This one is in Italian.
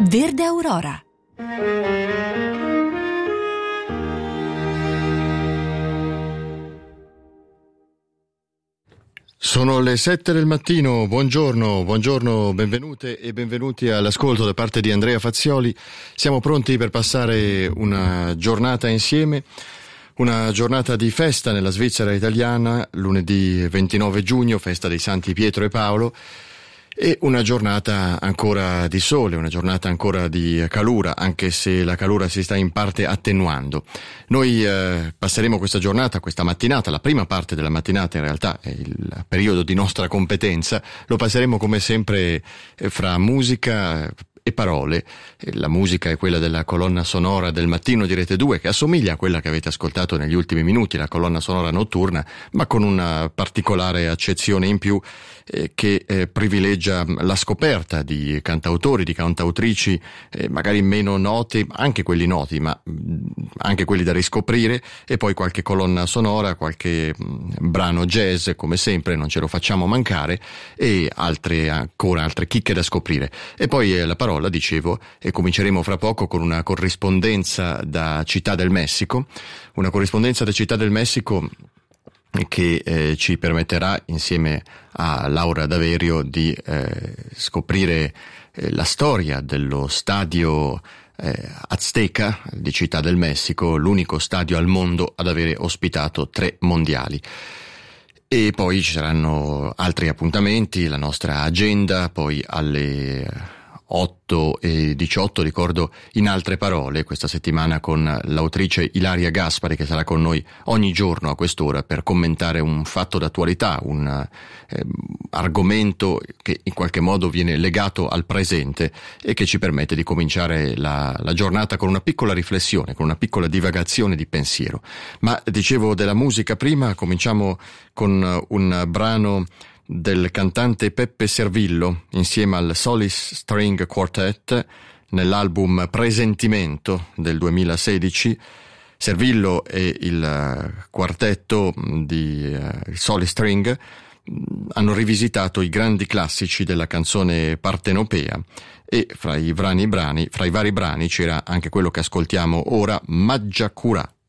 Verde Aurora. Sono le 7 del mattino, buongiorno, benvenute e benvenuti all'ascolto da parte di Andrea Fazioli. Siamo pronti per passare una giornata insieme, una giornata di festa nella Svizzera italiana, lunedì 29 giugno, festa dei Santi Pietro e Paolo, e una giornata ancora di sole, una giornata ancora di calura, anche se la calura si sta in parte attenuando. Noi passeremo questa giornata, questa mattinata, la prima parte della mattinata in realtà è il periodo di nostra competenza, lo passeremo come sempre fra musica e parole. La musica è quella della colonna sonora del mattino di Rete 2, che assomiglia a quella che avete ascoltato negli ultimi minuti, la colonna sonora notturna, ma con una particolare accezione in più che privilegia la scoperta di cantautori, di cantautrici magari meno noti, anche quelli noti, ma anche quelli da riscoprire, e poi qualche colonna sonora, qualche brano jazz, come sempre, non ce lo facciamo mancare, e altre chicche da scoprire. E poi la parola, dicevo, e cominceremo fra poco con una corrispondenza da Città del Messico, che ci permetterà, insieme a Laura Daverio, di scoprire la storia dello stadio Azteca di Città del Messico, l'unico stadio al mondo ad avere ospitato 3 mondiali. E poi ci saranno altri appuntamenti, la nostra agenda, poi alle 8:18, ricordo In altre parole, questa settimana con l'autrice Ilaria Gaspari, che sarà con noi ogni giorno a quest'ora per commentare un fatto d'attualità, un argomento che in qualche modo viene legato al presente e che ci permette di cominciare la giornata con una piccola riflessione, con una piccola divagazione di pensiero. Ma dicevo della musica prima, cominciamo con un brano del cantante Peppe Servillo insieme al Solis String Quartet nell'album Presentimento del 2016. Servillo e il quartetto di Solis String hanno rivisitato i grandi classici della canzone partenopea, e fra i vari brani c'era anche quello che ascoltiamo ora, Maggia Curà.